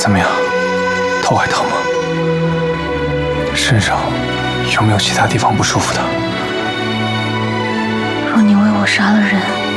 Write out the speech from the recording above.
怎么样？头还疼吗？身上有没有其他地方不舒服的？ 若你为我杀了人，